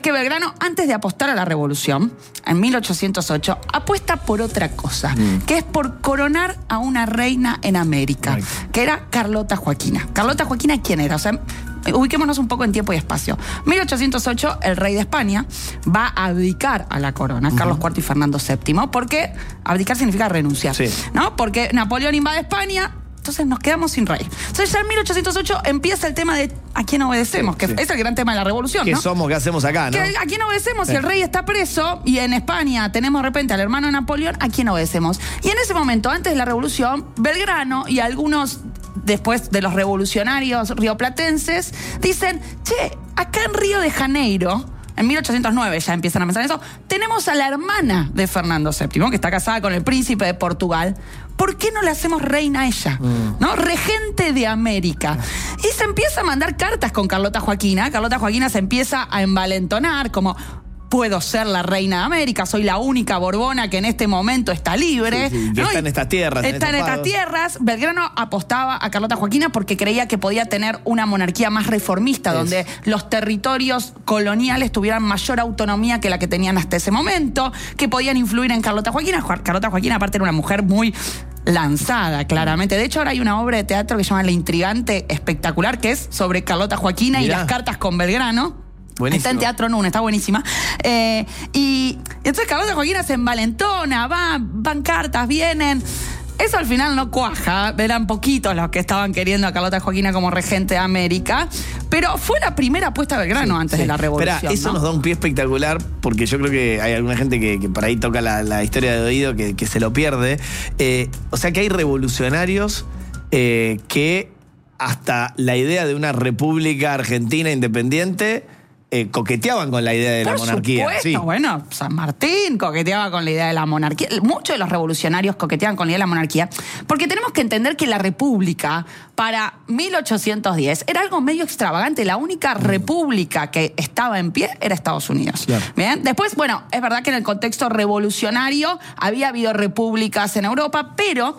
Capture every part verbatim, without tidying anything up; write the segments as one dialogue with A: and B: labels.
A: Que Belgrano, antes de apostar a la revolución, en mil ochocientos ocho, apuesta por otra cosa, mm. que es por coronar a una reina en América, right. que era Carlota Joaquina. Carlota Joaquina, ¿quién era? O sea, ubiquémonos un poco en tiempo y espacio. mil ochocientos ocho, el rey de España va a abdicar a la corona, uh-huh. Carlos cuarto y Fernando séptimo, porque abdicar significa renunciar, sí. ¿no? Porque Napoleón invade España. Entonces nos quedamos sin rey. Entonces ya en mil ochocientos ocho empieza el tema de ¿a quién obedecemos? Sí, que sí. es el gran tema de la revolución,
B: ¿Qué
A: ¿no?
B: somos? ¿Qué hacemos acá, no?
A: ¿A quién obedecemos?
B: Sí.
A: Si el rey está preso y en España tenemos de repente al hermano de Napoleón, ¿a quién obedecemos? Y en ese momento, antes de la revolución, Belgrano y algunos después de los revolucionarios rioplatenses dicen, che, acá en Río de Janeiro, en mil ochocientos nueve ya empiezan a pensar en eso, tenemos a la hermana de Fernando séptimo, que está casada con el príncipe de Portugal. ¿Por qué no le hacemos reina a ella? Mm. ¿No? Regente de América. Y se empieza a mandar cartas con Carlota Joaquina. Carlota Joaquina se empieza a envalentonar como... puedo ser la reina de América, soy la única Borbona que en este momento está libre.
B: Sí, sí,
A: ¿no?
B: Está en estas tierras.
A: Está en, en estas tierras. Belgrano apostaba a Carlota Joaquina porque creía que podía tener una monarquía más reformista, es. donde los territorios coloniales tuvieran mayor autonomía que la que tenían hasta ese momento, que podían influir en Carlota Joaquina. Carlota Joaquina, aparte, era una mujer muy lanzada, claramente. De hecho, ahora hay una obra de teatro que se llama La Intrigante, espectacular, que es sobre Carlota Joaquina Mirá. y las cartas con Belgrano. Buenísimo. Está en Teatro Nuna, está buenísima. Eh, y, y entonces Carlota Joaquina se envalentona, va, van cartas, vienen. Eso al final no cuaja, eran poquitos los que estaban queriendo a Carlota Joaquina como regente de América, pero fue la primera apuesta de Belgrano sí, antes sí. de la revolución.
B: Espera, eso
A: ¿no?
B: nos da un pie espectacular, porque yo creo que hay alguna gente que, que por ahí toca la, la historia de oído que, que se lo pierde. Eh, o sea que hay revolucionarios eh, que hasta la idea de una república argentina independiente... Eh, coqueteaban con la idea de
A: Por
B: la monarquía.
A: Supuesto,
B: sí.
A: Bueno, San Martín coqueteaba con la idea de la monarquía. Muchos de los revolucionarios coqueteaban con la idea de la monarquía, porque tenemos que entender que la república para mil ochocientos diez era algo medio extravagante. La única república que estaba en pie era Estados Unidos. Claro. Bien. Después, bueno, es verdad que en el contexto revolucionario había habido repúblicas en Europa, pero...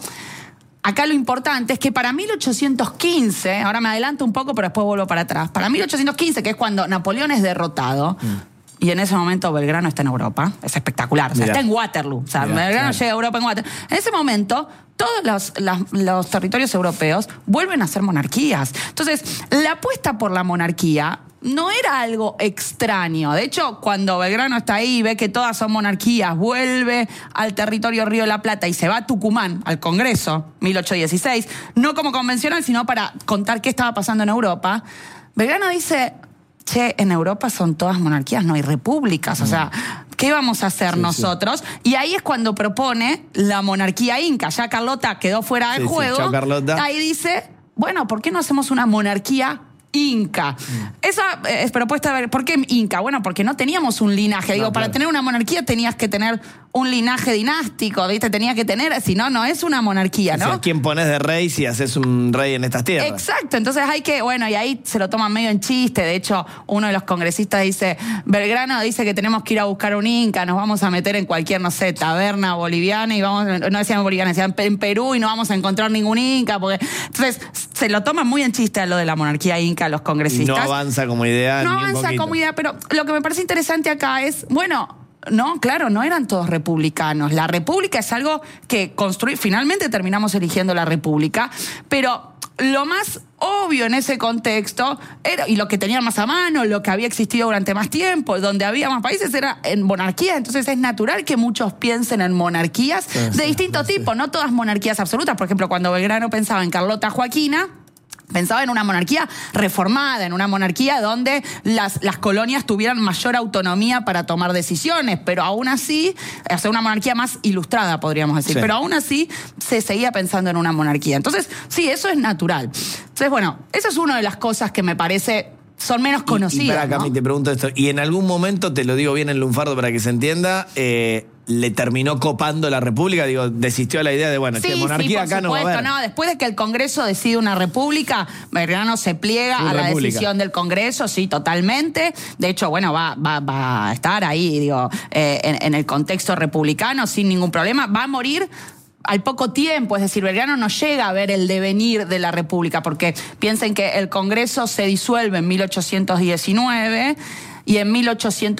A: acá lo importante es que para mil ochocientos quince, ahora me adelanto un poco, pero después vuelvo para atrás. Para mil ochocientos quince, que es cuando Napoleón es derrotado, mm. y en ese momento Belgrano está en Europa, es espectacular, o sea, Mirá. está en Waterloo. O sea, Mirá, Belgrano claro. llega a Europa en Waterloo. En ese momento, todos los, los, los territorios europeos vuelven a ser monarquías. Entonces, la apuesta por la monarquía no era algo extraño. De hecho, cuando Belgrano está ahí y ve que todas son monarquías, vuelve al territorio Río de la Plata y se va a Tucumán, al Congreso, mil ochocientos dieciséis, no como convencional, sino para contar qué estaba pasando en Europa, Belgrano dice, che, en Europa son todas monarquías, no hay repúblicas, o sea... ¿qué vamos a hacer sí, nosotros? Sí. Y ahí es cuando propone la monarquía inca. Ya Carlota quedó fuera del sí, juego.
B: Sí, chao, Carlota.
A: Ahí dice, bueno, ¿por qué no hacemos una monarquía inca? Mm. Esa es propuesta de ver, ¿por qué inca? Bueno, porque no teníamos un linaje. No, Digo, claro. para tener una monarquía tenías que tener un linaje dinástico, ¿viste? Tenías que tener, si no, no es una monarquía, ¿no?
B: O sea, ¿quién pones de rey si haces un rey en estas tierras?
A: Exacto, entonces hay que, bueno, y ahí se lo toman medio en chiste. De hecho, uno de los congresistas dice, Belgrano dice que tenemos que ir a buscar un inca, nos vamos a meter en cualquier, no sé, taberna boliviana y vamos, no decían boliviana, decían en Perú y no vamos a encontrar ningún inca, porque... Entonces, se lo toman muy en chiste a lo de la monarquía inca los congresistas.
B: Y no avanza como idea.
A: No
B: ni un
A: avanza
B: poquito.
A: como idea, pero lo que me parece interesante acá es, bueno... No, claro, no eran todos republicanos. La república es algo que construir. Finalmente terminamos eligiendo la república, pero lo más obvio en ese contexto era, y lo que tenían más a mano, lo que había existido durante más tiempo, donde había más países, era en monarquía. Entonces es natural que muchos piensen en monarquías sí, de sí, distinto sí. tipo, no todas monarquías absolutas. Por ejemplo, cuando Belgrano pensaba en Carlota Joaquina, pensaba en una monarquía reformada, en una monarquía donde las, las colonias tuvieran mayor autonomía para tomar decisiones, pero aún así, o sea, una monarquía más ilustrada, podríamos decir, sí. pero aún así se seguía pensando en una monarquía. Entonces, sí, eso es natural. Entonces, bueno, esa es una de las cosas que me parece... son menos conocidas.
B: Y, y para Cami,
A: ¿no?
B: te pregunto esto, y en algún momento, te lo digo bien en lunfardo para que se entienda, eh, le terminó copando la república, digo, desistió a la idea de, bueno,
A: sí,
B: che, monarquía
A: sí,
B: acá no va a haber.
A: No, después de que el Congreso decide una república, Belgrano se pliega Su a la república. decisión del Congreso, sí, totalmente. De hecho, bueno, va, va, va a estar ahí, digo, eh, en, en el contexto republicano sin ningún problema. Va a morir al poco tiempo, es decir, Belgrano no llega a ver el devenir de la República, porque piensen que el Congreso se disuelve en mil ochocientos diecinueve y en mil ochocientos